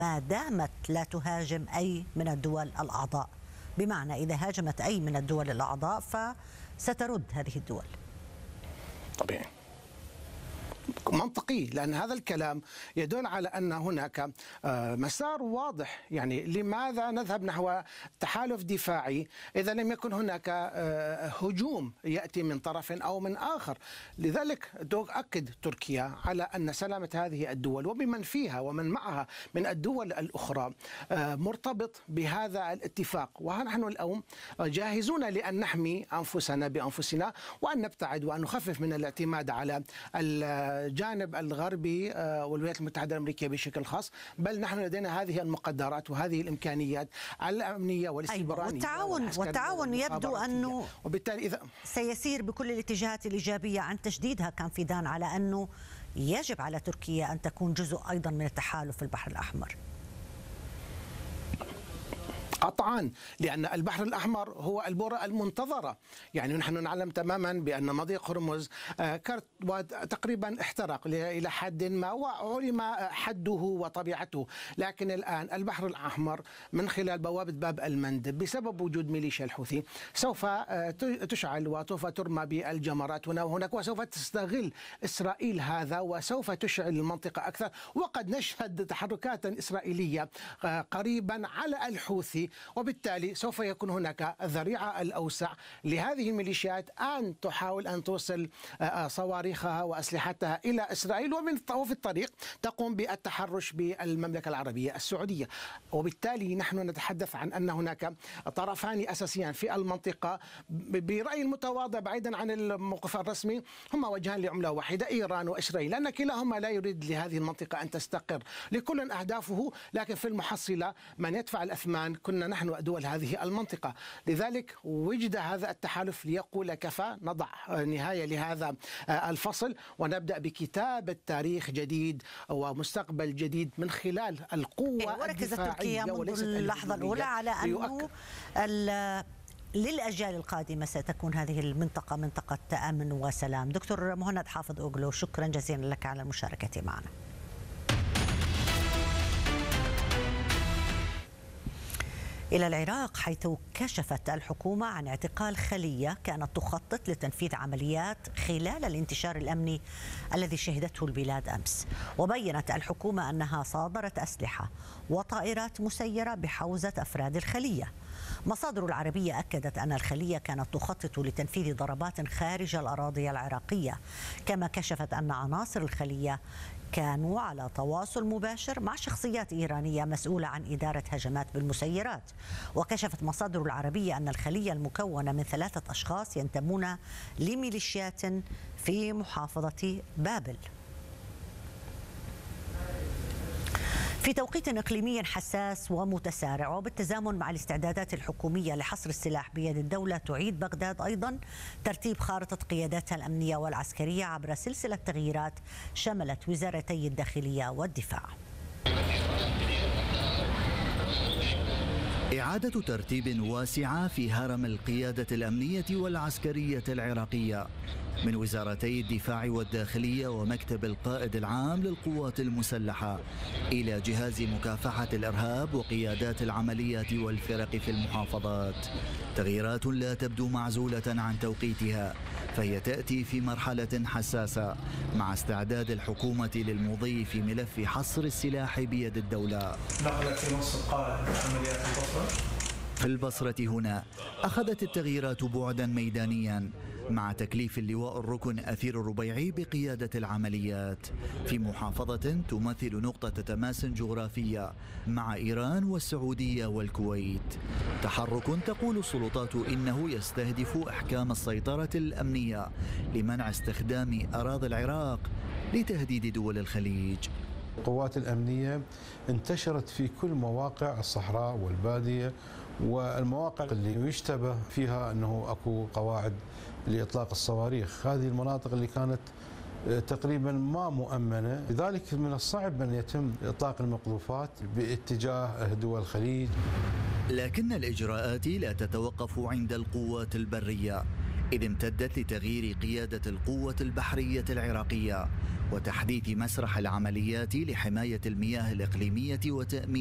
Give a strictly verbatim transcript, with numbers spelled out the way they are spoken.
ما دامت لا تهاجم أي من الدول الأعضاء، بمعنى إذا هاجمت أي من الدول الأعضاء فسترد هذه الدول. طبيعي منطقي، لأن هذا الكلام يدل على أن هناك مسار واضح. يعني لماذا نذهب نحو تحالف دفاعي إذا لم يكن هناك هجوم يأتي من طرف أو من آخر؟ لذلك تؤكد تركيا على أن سلامة هذه الدول وبمن فيها ومن معها من الدول الأخرى مرتبط بهذا الاتفاق، ونحن اليوم جاهزون لأن نحمي أنفسنا بأنفسنا وأن نبتعد وأن نخفف من الاعتماد على الجانب الغربي والولايات المتحدة الأمريكية بشكل خاص، بل نحن لدينا هذه المقدرات وهذه الإمكانيات الأمنية والاستخبارية. أيوة. والتعاون والتعاون يبدو أنه وبالتالي إذا سيسير بكل الاتجاهات الإيجابية عن تشديدها كان في دان على أنه يجب على تركيا أن تكون جزء أيضا من التحالف في البحر الأحمر. قطعا، لأن البحر الأحمر هو البؤرة المنتظرة. يعني نحن نعلم تماما بأن مضيق هرمز تقريبا احترق إلى حد ما وعلم حده وطبيعته، لكن الآن البحر الأحمر من خلال بوابة باب المندب بسبب وجود ميليشيا الحوثي سوف تشعل وسوف ترمى بالجمرات هنا وهناك، وسوف تستغل إسرائيل هذا وسوف تشعل المنطقة أكثر. وقد نشهد تحركات إسرائيلية قريبا على الحوثي، وبالتالي سوف يكون هناك الذريعة الأوسع لهذه الميليشيات أن تحاول أن توصل صواريخها وأسلحتها إلى إسرائيل، وفي الطريق تقوم بالتحرش بالمملكة العربية السعودية. وبالتالي نحن نتحدث عن أن هناك طرفان أساسيان في المنطقة برأي المتواضع بعيدا عن الموقف الرسمي، هما وجهان لعملة واحدة، إيران وإسرائيل، لأن كلاهما لا يريد لهذه المنطقة أن تستقر، لكل أهدافه، لكن في المحصلة من يدفع الأثمان كنا نحن دول هذه المنطقة. لذلك وجد هذا التحالف ليقول كفى، نضع نهاية لهذا الفصل ونبدأ بكتابة تاريخ جديد ومستقبل جديد من خلال القوة وركزت الدفاعية تركيا منذ اللحظة الأولى على أنه للأجيال القادمة ستكون هذه المنطقة منطقة أمن وسلام. دكتور مهند حافظ أوغلو، شكرا جزيلا لك على المشاركة معنا. إلى العراق، حيث كشفت الحكومة عن اعتقال خلية كانت تخطط لتنفيذ عمليات خلال الانتشار الأمني الذي شهدته البلاد أمس. وبينت الحكومة أنها صادرت أسلحة وطائرات مسيرة بحوزة أفراد الخلية. مصادر العربية أكدت أن الخلية كانت تخطط لتنفيذ ضربات خارج الأراضي العراقية، كما كشفت أن عناصر الخلية كانوا على تواصل مباشر مع شخصيات إيرانية مسؤولة عن إدارة هجمات بالمسيرات. وكشفت مصادر العربية أن الخلية المكونة من ثلاثة أشخاص ينتمون لميليشيات في محافظة بابل. في توقيت إقليمي حساس ومتسارع وبالتزامن مع الاستعدادات الحكومية لحصر السلاح بيد الدولة، تعيد بغداد أيضا ترتيب خارطة قياداتها الأمنية والعسكرية عبر سلسلة تغييرات شملت وزارتي الداخلية والدفاع. إعادة ترتيب واسعة في هرم القيادة الأمنية والعسكرية العراقية من وزارتي الدفاع والداخلية ومكتب القائد العام للقوات المسلحة إلى جهاز مكافحة الإرهاب وقيادات العمليات والفرق في المحافظات. تغييرات لا تبدو معزولة عن توقيتها، فهي تأتي في مرحلة حساسة مع استعداد الحكومة للمضي في ملف حصر السلاح بيد الدولة. نقلت في منصب قائد عمليات البصرة. في البصرة هنا أخذت التغييرات بعدا ميدانيا مع تكليف اللواء الركن أثير الربيعي بقيادة العمليات في محافظة تمثل نقطة تماس جغرافية مع إيران والسعودية والكويت. تحرك تقول السلطات إنه يستهدف إحكام السيطرة الأمنية لمنع استخدام أراضي العراق لتهديد دول الخليج. القوات الأمنية انتشرت في كل مواقع الصحراء والبادية والمواقع اللي يشتبه فيها أنه أكو قواعد لإطلاق الصواريخ. هذه المناطق اللي كانت تقريبا ما مؤمنة، لذلك من الصعب أن يتم إطلاق المقذوفات باتجاه دول الخليج. لكن الإجراءات لا تتوقف عند القوات البرية، إذ امتدت لتغيير قيادة القوة البحرية العراقية وتحديث مسرح العمليات لحماية المياه الإقليمية وتأمين